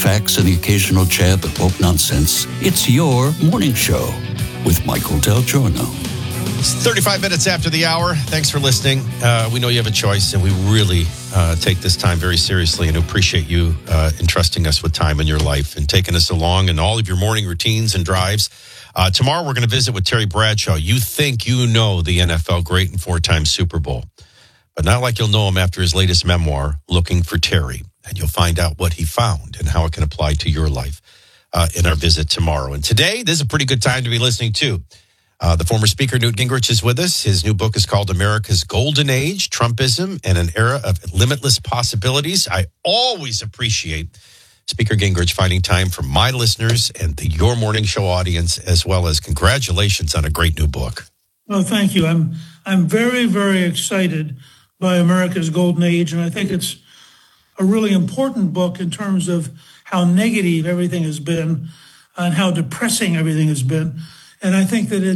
facts and the occasional jab of woke nonsense, it's your morning show with Michael Del Giorno. It's 35 minutes after the hour. Thanks for listening. We know you have a choice, and we really take this time very seriously and appreciate you entrusting us with time in your life and taking us along in all of your morning routines and drives. Tomorrow, we're going to visit with Terry Bradshaw. You think you know the NFL great and four-time Super Bowl, but not like you'll know him after his latest memoir, Looking for Terry. And you'll find out what he found and how it can apply to your life in our visit tomorrow. And today, this is a pretty good time to be listening to. The former speaker, Newt Gingrich, is with us. His new book is called America's Golden Age, Trumpism, and an Era of Limitless Possibilities. I always appreciate Speaker Gingrich finding time for my listeners and Your Morning Show audience, as well as congratulations on a great new book. Well, thank you. I'm very, very excited by America's Golden Age, and I think it's a really important book in terms of how negative everything has been and how depressing everything has been. And I think that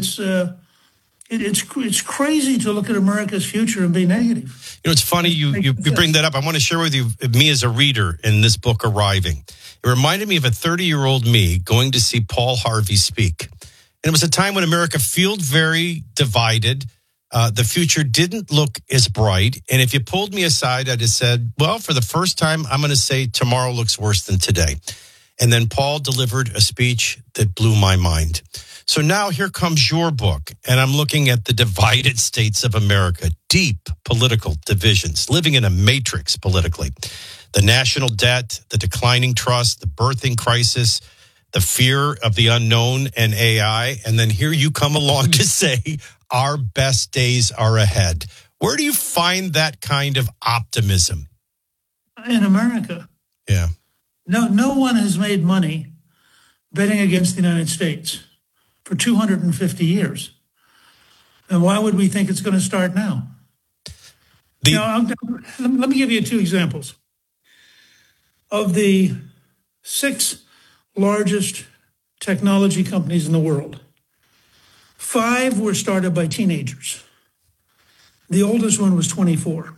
it's crazy to look at America's future and be negative. You know, it's funny you bring that up. I want to share with you me as a reader in this book arriving. It reminded me of a 30-year-old me going to see Paul Harvey speak. And it was a time when America felt very divided. The future didn't look as bright. And if you pulled me aside, I'd have said, well, for the first time, I'm going to say tomorrow looks worse than today. And then Paul delivered a speech that blew my mind. So now here comes your book, and I'm looking at the divided states of America, deep political divisions, living in a matrix politically. The national debt, the declining trust, the birthing crisis, the fear of the unknown and AI. And then here you come along to say, our best days are ahead. Where do you find that kind of optimism? In America. Yeah. No one has made money betting against the United States for 250 years. And why would we think it's going to start now? Let me give you two examples. Of the 6 largest technology companies in the world, 5 were started by teenagers. The oldest one was 24.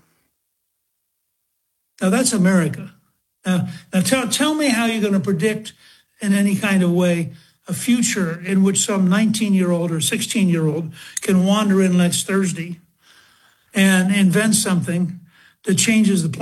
Now that's America. Now tell me how you're going to predict in any kind of way a future in which some 19-year-old or 16-year-old can wander in next Thursday and invent something that changes the planet.